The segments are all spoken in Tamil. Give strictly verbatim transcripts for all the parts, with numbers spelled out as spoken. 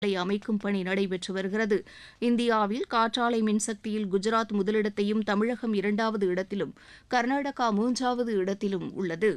அமைக்கும் பணி நடைபெற்று வருகிறது. இந்தியாவில் காற்றாலை மின்சக்தியில் குஜராத் முதலிடத்தையும், தமிழகம் இரண்டாவது இடத்திலும், கர்நாடகா மூன்றாவது இடத்திலும் உள்ளது.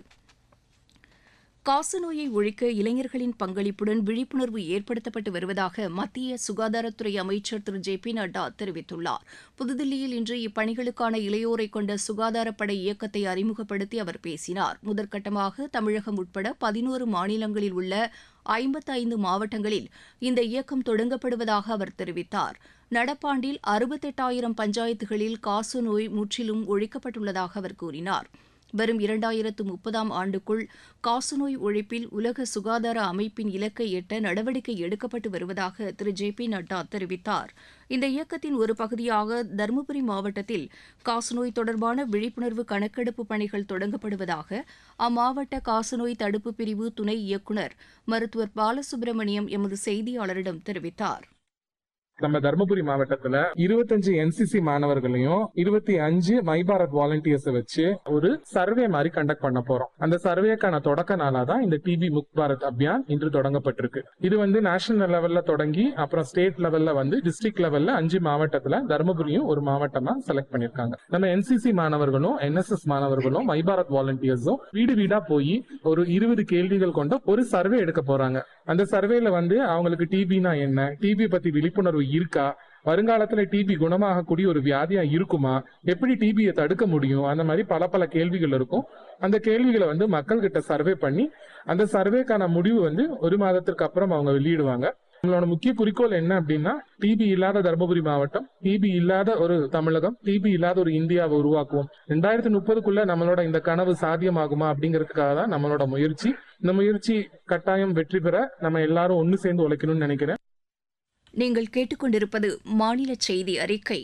காசநோயை ஒழிக்க இளைஞர்களின் பங்களிப்புடன் விழிப்புணர்வு ஏற்படுத்தப்பட்டு வருவதாக மத்திய சுகாதாரத்துறை அமைச்சர் திரு ஜே பி நட்டா தெரிவித்துள்ளார். புதுதில்லியில் இன்று இப்பணிகளுக்கான இளையோரை கொண்ட சுகாதாரப்படை இயக்கத்தை அறிமுகப்படுத்தி அவர் பேசினார். முதற்கட்டமாக தமிழகம் உட்பட பதினோரு மாநிலங்களில் உள்ள ஐம்பத்தைந்து மாவட்டங்களில் இந்த இயக்கம் தொடங்கப்படுவதாக அவர் தெரிவித்தார். நடப்பாண்டில் அறுபத்தெட்டாயிரம் பஞ்சாயத்துகளில் காசநோய் முற்றிலும் ஒழிக்கப்பட்டுள்ளதாக அவர் கூறினார். வரும் இரண்டாயிரத்து முப்பதாம் ஆண்டுக்குள் காசநோய் ஒழிப்பில் உலக சுகாதார அமைப்பின் இலக்கை எட்ட நடவடிக்கை எடுக்கப்பட்டு வருவதாக திரு ஜே பி நட்டா தெரிவித்தார். இந்த இயக்கத்தின் ஒரு பகுதியாக தருமபுரி மாவட்டத்தில் காசநோய் தொடர்பான விழிப்புணர்வு கணக்கெடுப்பு பணிகள் தொடங்கப்படுவதாக அம்மாவட்ட காசநோய் தடுப்பு பிரிவு துணை இயக்குநர் மருத்துவர் பாலசுப்ரமணியம் எமது செய்தியாளரிடம் தெரிவித்தார். நம்ம தருமபுரி மாவட்டத்துல இருபத்தஞ்சு என்சிசி மாணவர்களையும் இருபத்தி அஞ்சு மை பாரத் வாலண்டியர்ஸ் வச்சு ஒரு சர்வே மாதிரி கண்டக்ட் பண்ண போறோம். அந்த சர்வேக்கான தொடக்க நாளா தான் இந்த டிபி முக்த் பாரத் அபியான் இன்று தொடங்கப்பட்டிருக்கு. இது வந்து நேஷனல் லெவல்ல தொடங்கி அப்புறம் ஸ்டேட் லெவல்ல வந்து டிஸ்ட்ரிக்ட் லெவல்ல அஞ்சு மாவட்டத்துல தருமபுரியும் ஒரு மாவட்டமா செலக்ட் பண்ணிருக்காங்க. நம்ம என்சிசி மாணவர்களும் என்எஸ்எஸ் மாணவர்களும் மை பாரத் வாலண்டியர்ஸும் வீடு வீடா போய் ஒரு இருபது கேள்விகள் கொண்ட ஒரு சர்வே எடுக்க போறாங்க. அந்த சர்வேல வந்து அவங்களுக்கு டிபினா என்ன, டிபி பத்தி விழிப்புணர்வு இருக்கா, வருங்காலத்துல டிபி குணமாகக்கூடிய ஒரு வியாதியா இருக்குமா, எப்படி டிபியை தடுக்க முடியும், அந்த மாதிரி பல பல கேள்விகள் இருக்கும். அந்த கேள்விகளை வந்து மக்கள் கிட்ட சர்வே பண்ணி அந்த சர்வேக்கான முடிவு வந்து ஒரு மாதத்திற்கு அப்புறம் அவங்க வெளியிடுவாங்க. நம்மளோட முக்கிய குறிக்கோள் என்ன அப்படின்னா, டிபி இல்லாத தருமபுரி மாவட்டம், டிபி இல்லாத ஒரு தமிழகம், டிபி இல்லாத ஒரு இந்தியாவை உருவாக்குவோம். ரெண்டாயிரத்தி முப்பதுக்குள்ள நம்மளோட இந்த கனவு சாத்தியமாகுமா அப்படிங்கிறதுக்காக தான் நம்மளோட முயற்சி. இந்த முயற்சி கட்டாயம் வெற்றி பெற நம்ம எல்லாரும் ஒன்னு சேர்ந்து உழைக்கணும்னு நினைக்கிறேன். நீங்கள் கேட்டுக்கொண்டிருப்பது மாநில செய்தி அறிக்கை.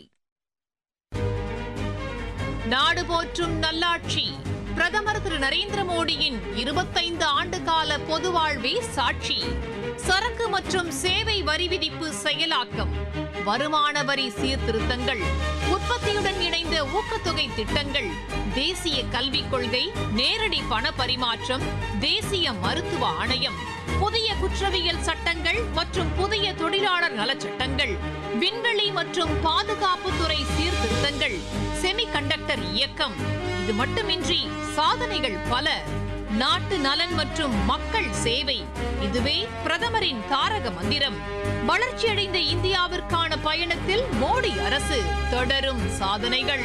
நாடு போற்றும் நல்லாட்சி பிரதமர் திரு நரேந்திர மோடியின் இருபத்தைந்து ஆண்டு கால பொது வாழ்வே சாட்சி. சரக்கு மற்றும் சேவை வரி விதிப்பு செயலாக்கம், வருமான வரி சீர்திருத்தங்கள், உற்பத்தியுடன் இணைந்த ஊக்கத்தொகை திட்டங்கள், தேசிய கல்விக் கொள்கை, நேரடி பண பரிமாற்றம், தேசிய மருத்துவ ஆணையம், புதிய குற்றவியல் சட்டங்கள் மற்றும் புதிய தொழிலாளர் நலச்சட்டங்கள், விண்வெளி மற்றும் பாதுகாப்புத்துறை சீர்திருத்தங்கள், செமிகண்டக்டர் இயக்கம். இது மட்டுமின்றி சாதனைகள் பல. நாட்டு நலன் மற்றும் மக்கள் சேவை, இதுவே பிரதமரின் தாரக மந்திரம். வளர்ச்சியடைந்த இந்தியாவிற்கான பயணத்தில் மோடி அரசு, தொடரும் சாதனைகள்.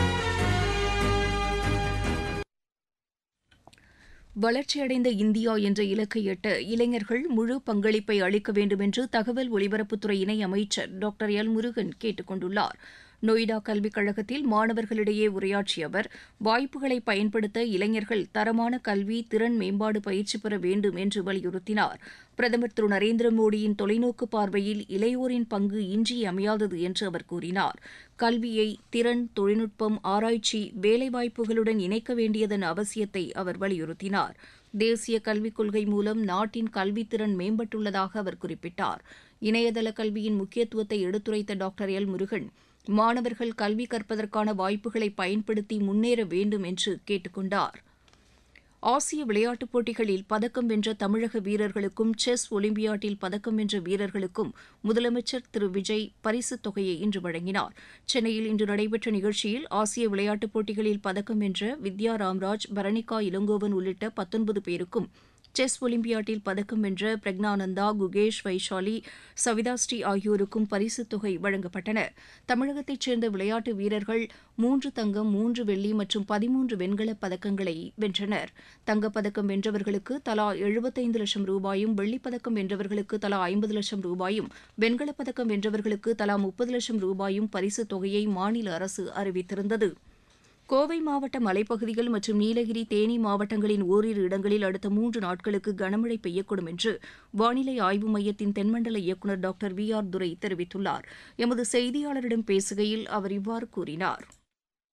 வளர்ச்சியடைந்த இந்தியா என்ற இலக்கை எட்ட இளைஞர்கள் முழு பங்களிப்பை அளிக்க வேண்டும் என்று தகவல் ஒலிபரப்புத்துறை இணை அமைச்சர் டாக்டர் எல் முருகன் கேட்டுக் கொண்டுள்ளார். நொய்டா கல்விக் கழகத்தில் மாணவர்களிடையே உரையாற்றிய அவர், வாய்ப்புகளை பயன்படுத்த இளைஞர்கள் தரமான கல்வி, திறன் மேம்பாடு பயிற்சி பெற வேண்டும் என்று வலியுறுத்தினார். பிரதமர் திரு நரேந்திர மோடியின் தொலைநோக்கு பார்வையில் இளையோரின் பங்கு இன்றியமையாதது என்று அவர் கூறினார். கல்வியை திறன், தொழில்நுட்பம், ஆராய்ச்சி, வேலைவாய்ப்புகளுடன் இணைக்க வேண்டியதன் அவசியத்தை அவர் வலியுறுத்தினார். தேசிய கல்விக் கொள்கை மூலம் நாட்டின் கல்வித்திறன் மேம்பட்டுள்ளதாக அவர் குறிப்பிட்டார். இணையதள கல்வியின் முக்கியத்துவத்தை எடுத்துரைத்த டாக்டர் எல் முருகன், மாணவர்கள் கல்வி கற்பதற்கான வாய்ப்புகளை பயன்படுத்தி முன்னேற வேண்டும் என்று கேட்டுக் கொண்டார். ஆசிய விளையாட்டுப் போட்டிகளில் பதக்கம் வென்ற தமிழக வீரர்களுக்கும், செஸ் ஒலிம்பியாட்டில் பதக்கம் வென்ற வீரர்களுக்கும் முதலமைச்சர் திரு விஜய் பரிசுத் தொகையை இன்று வழங்கினார். சென்னையில் இன்று நடைபெற்ற நிகழ்ச்சியில் ஆசிய விளையாட்டுப் போட்டிகளில் பதக்கம் வென்ற வித்யா ராம்ராஜ், பரணிகா இளங்கோவன் உள்ளிட்ட பத்தொன்பது பேருக்கும், செஸ் ஒலிம்பியாட்டில் பதக்கம் வென்ற பிரக்னானந்தா, குகேஷ், வைஷாலி, சவிதாஸ்ரீ ஆகியோருக்கும் பரிசுத் தொகை வழங்கப்பட்டன. தமிழகத்தைச் சேர்ந்த விளையாட்டு வீரர்கள் மூன்று தங்கம், மூன்று வெள்ளி மற்றும் பதிமூன்று வெண்கலப் பதக்கங்களை வென்றனர். தங்கப்பதக்கம் வென்றவர்களுக்கு தலா எழுபத்தைந்து லட்சம் ரூபாயும், வெள்ளிப்பதக்கம் வென்றவர்களுக்கு தலா ஐம்பது லட்சம் ரூபாயும், வெண்கலப் பதக்கம் வென்றவர்களுக்கு தலா முப்பது லட்சம் ரூபாயும் பரிசுத் தொகையை மாநில அரசு அறிவித்திருந்தது. கோவை மாவட்ட மலைப்பகுதிகள் மற்றும் நீலகிரி, தேனி மாவட்டங்களின் ஓரிரு இடங்களில் அடுத்த மூன்று நாட்களுக்கு கனமழை பெய்யக்கூடும் என்று வானிலை ஆய்வு மையத்தின் தென்மண்டல இயக்குநர் டாக்டர் வி ஆர் துரை தெரிவித்துள்ளார். எமது செய்தியாளரிடம் பேசுகையில் அவர் இவ்வாறு கூறினார்.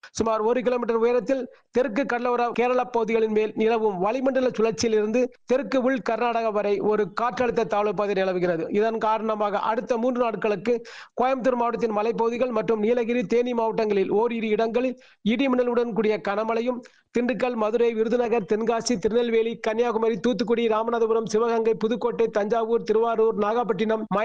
சுமார் ஒரு கிலோமீட்டர் உயரத்தில் தெற்கு கடலோர கேரள பகுதிகளின் மேல் நிலவும் வளிமண்டல சுழற்சியில் இருந்து தெற்கு உள் கர்நாடகா வரை ஒரு காற்றழுத்த தாழ்வு பகுதி நிலவுகிறது. இதன் காரணமாக அடுத்த மூன்று நாட்களுக்கு கோயம்புத்தூர் மாவட்டத்தின் மலைப்பகுதிகள் மற்றும் நீலகிரி, தேனி மாவட்டங்களில் ஓரிரு இடங்களில் இடிமின்னலுடன் கூடிய கனமழையும், திண்டுக்கல், மதுரை, விருதுநகர், தென்காசி, திருநெல்வேலி, கன்னியாகுமரி, தூத்துக்குடி, ராமநாதபுரம், சிவகங்கை, புதுக்கோட்டை, தஞ்சாவூர், திருவாரூர், நாகப்பட்டினம்,